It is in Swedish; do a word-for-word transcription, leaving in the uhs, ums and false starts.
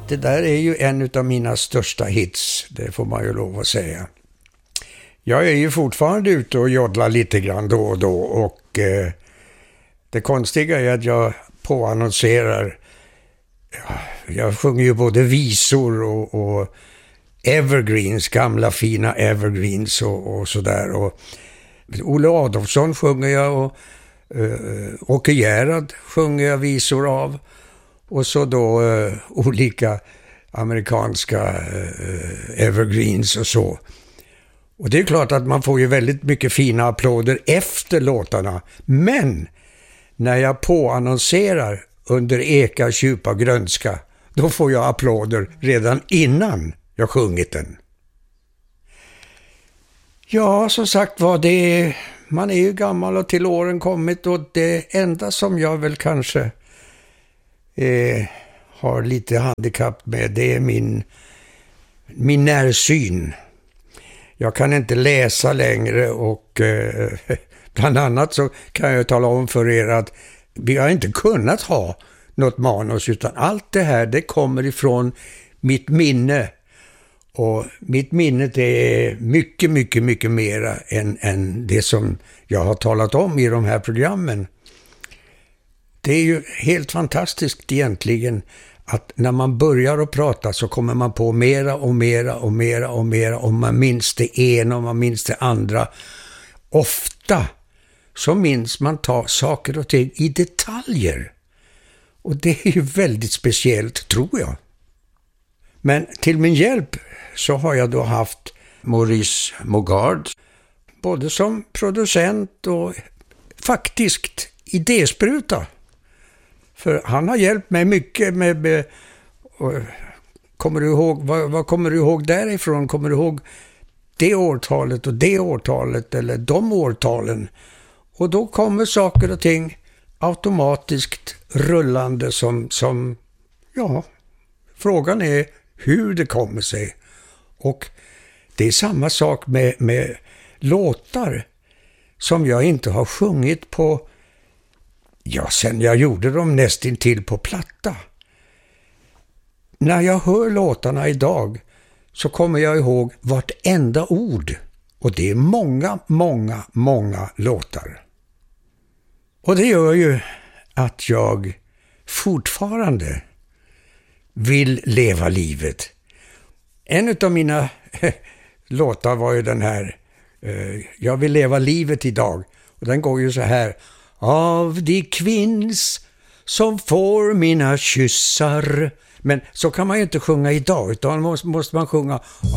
det där är ju en av mina största hits, det får man ju lov att säga. Jag är ju fortfarande ute och joddlar lite grann då och då, och eh, det konstiga är att jag påannonserar, ja, jag sjunger ju både visor och, och evergreens, gamla fina evergreens och, och sådär. Och Olle Adolfsson sjunger jag, och uh, Åke Gerhard sjunger jag visor av, och så då uh, olika amerikanska uh, evergreens och så. Och det är klart att man får ju väldigt mycket fina applåder efter låtarna, men när jag påannonserar under Eka djupa grönska, då får jag applåder redan innan jag sjungit den. Ja, som sagt var, det är, man är ju gammal och till åren kommit, och det enda som jag väl kanske eh, har lite handikapp med, det är min, min närsyn. Jag kan inte läsa längre, och eh, bland annat så kan jag tala om för er att vi har inte kunnat ha något manus, utan allt det här, det kommer ifrån mitt minne. Och mitt minne, det är mycket, mycket, mycket mera än, än det som jag har talat om i de här programmen. Det är ju helt fantastiskt egentligen att när man börjar att prata så kommer man på mera och mera och mera och mera, och man minns det ena och man minns det andra. Ofta så minns man ta saker och ting i detaljer. Och det är ju väldigt speciellt, tror jag. Men till min hjälp så har jag då haft Maurice Mogard, både som producent och faktiskt idéspruta. För han har hjälpt mig mycket med, med och, kommer du ihåg, vad, vad kommer du ihåg därifrån? Kommer du ihåg det årtalet och det årtalet eller de årtalen? Och då kommer saker och ting automatiskt rullande som, som ja, frågan är hur det kommer sig. Och det är samma sak med, med låtar som jag inte har sjungit på, ja, sen jag gjorde dem nästintill på platta. När jag hör låtarna idag så kommer jag ihåg vartenda ord. Och det är många, många, många låtar. Och det gör ju att jag fortfarande vill leva livet. En av mina låtar var ju den här uh, Jag vill leva livet idag. Och den går ju så här: av de kvinns som får mina kyssar. Men så kan man ju inte sjunga idag, utan måste, måste man sjunga